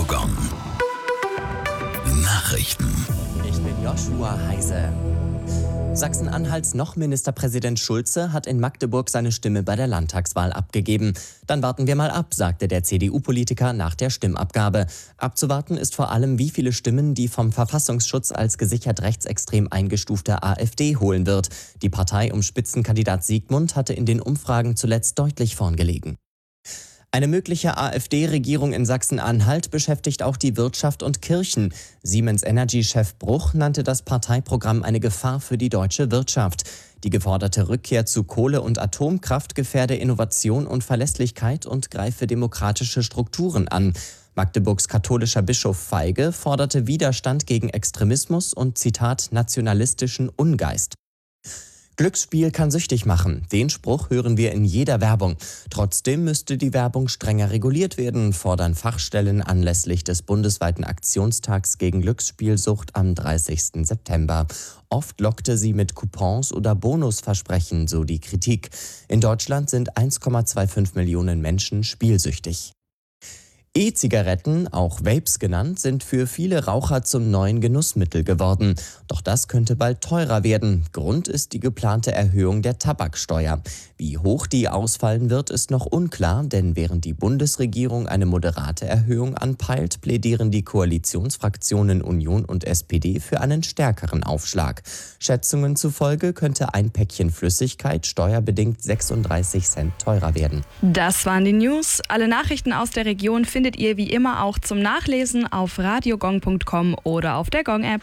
Gong. Nachrichten. Ich bin Joshua Heise. Sachsen-Anhalts noch Ministerpräsident Schulze hat in Magdeburg seine Stimme bei der Landtagswahl abgegeben. Dann warten wir mal ab, sagte der CDU-Politiker nach der Stimmabgabe. Abzuwarten ist vor allem, wie viele Stimmen die vom Verfassungsschutz als gesichert rechtsextrem eingestufte AfD holen wird. Die Partei um Spitzenkandidat Siegmund hatte in den Umfragen zuletzt deutlich vorn gelegen. Eine mögliche AfD-Regierung in Sachsen-Anhalt beschäftigt auch die Wirtschaft und Kirchen. Siemens Energy-Chef Bruch nannte das Parteiprogramm eine Gefahr für die deutsche Wirtschaft. Die geforderte Rückkehr zu Kohle- und Atomkraft gefährde Innovation und Verlässlichkeit und greife demokratische Strukturen an. Magdeburgs katholischer Bischof Feige forderte Widerstand gegen Extremismus und, Zitat, nationalistischen Ungeist. Glücksspiel kann süchtig machen. Den Spruch hören wir in jeder Werbung. Trotzdem müsste die Werbung strenger reguliert werden, fordern Fachstellen anlässlich des bundesweiten Aktionstags gegen Glücksspielsucht am 30. September. Oft lockte sie mit Coupons oder Bonusversprechen, so die Kritik. In Deutschland sind 1,25 Millionen Menschen spielsüchtig. E-Zigaretten, auch Vapes genannt, sind für viele Raucher zum neuen Genussmittel geworden. Doch das könnte bald teurer werden. Grund ist die geplante Erhöhung der Tabaksteuer. Wie hoch die ausfallen wird, ist noch unklar, denn während die Bundesregierung eine moderate Erhöhung anpeilt, plädieren die Koalitionsfraktionen Union und SPD für einen stärkeren Aufschlag. Schätzungen zufolge könnte ein Päckchen Flüssigkeit steuerbedingt 36 Cent teurer werden. Das waren die News. Alle Nachrichten aus der Region findet ihr wie immer auch zum Nachlesen auf radiogong.com oder auf der Gong-App.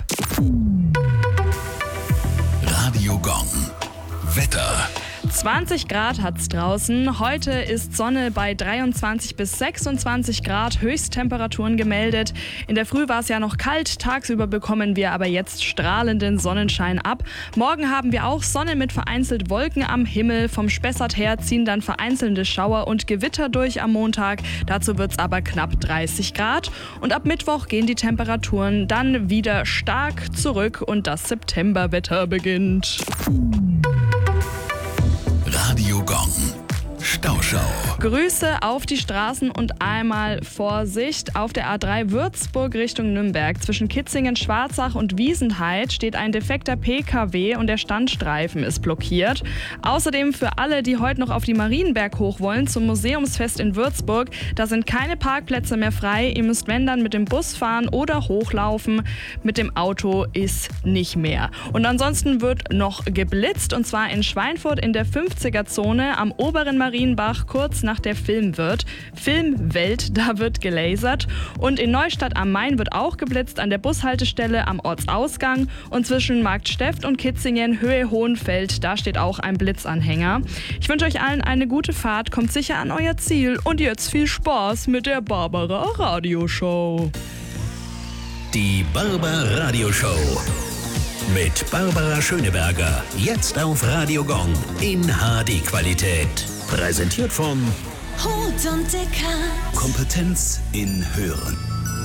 Radio Gong. Wetter. 20 Grad hat's draußen. Heute ist Sonne bei 23 bis 26 Grad, Höchsttemperaturen gemeldet. In der Früh war es ja noch kalt, tagsüber bekommen wir aber jetzt strahlenden Sonnenschein ab. Morgen haben wir auch Sonne mit vereinzelt Wolken am Himmel. Vom Spessart her ziehen dann vereinzelte Schauer und Gewitter durch am Montag. Dazu wird's aber knapp 30 Grad. Und ab Mittwoch gehen die Temperaturen dann wieder stark zurück und das Septemberwetter beginnt. Radio Gong. Stauschau. Grüße auf die Straßen und einmal Vorsicht. Auf der A3 Würzburg Richtung Nürnberg zwischen Kitzingen, Schwarzach und Wiesenheid steht ein defekter PKW und der Standstreifen ist blockiert. Außerdem für alle, die heute noch auf die Marienberg hoch wollen zum Museumsfest in Würzburg, da sind keine Parkplätze mehr frei. Ihr müsst, wenn, dann mit dem Bus fahren oder hochlaufen. Mit dem Auto ist nicht mehr. Und ansonsten wird noch geblitzt und zwar in Schweinfurt in der 50er-Zone am oberen Marienbach kurz nach der Filmwelt, da wird gelasert. Und in Neustadt am Main wird auch geblitzt an der Bushaltestelle am Ortsausgang. Und zwischen Marktsteft und Kitzingen, Höhe Hohenfeld, da steht auch ein Blitzanhänger. Ich wünsche euch allen eine gute Fahrt, kommt sicher an euer Ziel und jetzt viel Spaß mit der Barbara Radioshow. Die Barbara Radioshow. Mit Barbara Schöneberger. Jetzt auf Radio Gong in HD-Qualität. Präsentiert von Hut und Deckard. Kompetenz in Hören.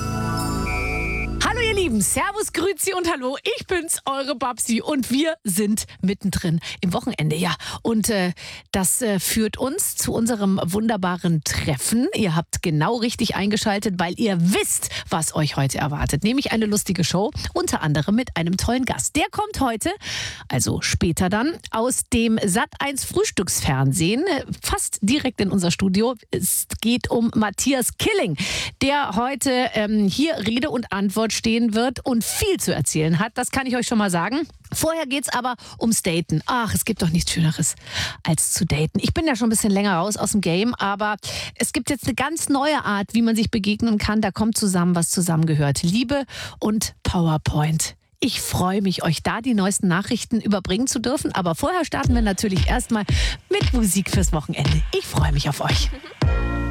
Hallo ihr Lieben, Servus, Grüezi und Hallo, ich bin's, eure Babsi und wir sind mittendrin im Wochenende, ja. Und das führt uns zu unserem wunderbaren Treffen. Ihr habt genau richtig eingeschaltet, weil ihr wisst, was euch heute erwartet. Nämlich eine lustige Show, unter anderem mit einem tollen Gast. Der kommt heute, also später dann, aus dem Sat.1 Frühstücksfernsehen, fast direkt in unser Studio. Es geht um Matthias Killing, der heute hier Rede und Antwort stehen wird und viel zu erzählen hat. Das kann ich euch schon mal sagen. Vorher geht's aber ums Daten. Ach, es gibt doch nichts Schöneres als zu daten. Ich bin ja schon ein bisschen länger raus aus dem Game, aber es gibt jetzt eine ganz neue Art, wie man sich begegnen kann. Da kommt zusammen, was zusammengehört. Liebe und PowerPoint. Ich freue mich, euch da die neuesten Nachrichten überbringen zu dürfen. Aber vorher starten wir natürlich erstmal mit Musik fürs Wochenende. Ich freue mich auf euch.